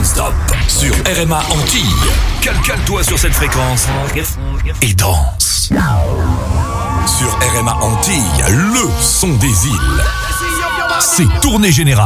non-stop sur RMA Antilles. Cale-toi sur cette fréquence et danse. Sur RMA Antilles, le son des îles. C'est Tournée Générale.